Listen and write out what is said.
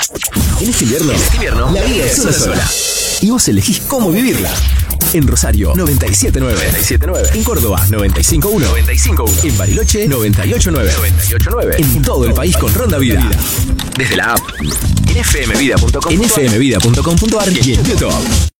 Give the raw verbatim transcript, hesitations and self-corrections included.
En este invierno, en este invierno la vida es una sola. Y vos elegís cómo vivirla. En Rosario, noventa y siete punto nueve. En Córdoba, noventa y cinco punto uno. En Bariloche, noventa y ocho punto nueve. En todo el país con Ronda Vida. Desde la app, en f m vida punto com, en f m vida punto com punto a r y en YouTube.